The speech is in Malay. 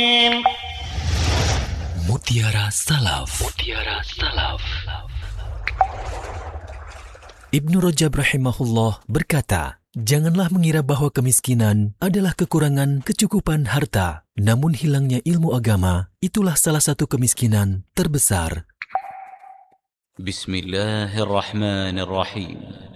Mutiara Salaf. Mutiara Salaf. Ibnu Rajab rahimahullah berkata, janganlah mengira bahawa kemiskinan adalah kekurangan kecukupan harta, namun hilangnya ilmu agama itulah salah satu kemiskinan terbesar. Bismillahirrahmanirrahim.